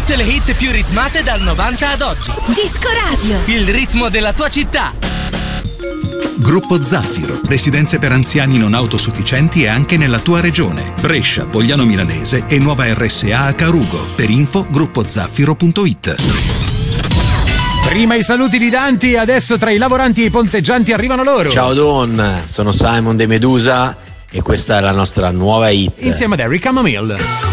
Tutte le hit più ritmate dal 90 ad oggi. Disco Radio. Il ritmo della tua città. Gruppo Zaffiro, residenze per anziani non autosufficienti anche nella tua regione. Brescia, Pogliano Milanese e nuova RSA a Carugo. Per info gruppozaffiro.it. Prima i saluti di Danti, adesso tra i lavoranti e i ponteggianti arrivano loro. Ciao Don, sono Simon De Medusa e questa è la nostra nuova hit. Insieme ad Eric Camomile.